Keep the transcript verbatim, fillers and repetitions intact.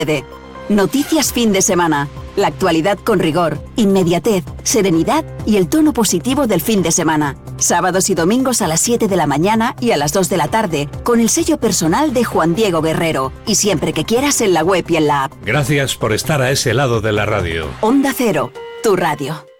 Noticias fin de semana. La actualidad con rigor, inmediatez, serenidad y el tono positivo del fin de semana. Sábados y domingos a las siete de la mañana y a las dos de la tarde, con el sello personal de Juan Diego Guerrero. Y siempre que quieras en la web y en la app. Gracias por estar a ese lado de la radio. Onda Cero, tu radio.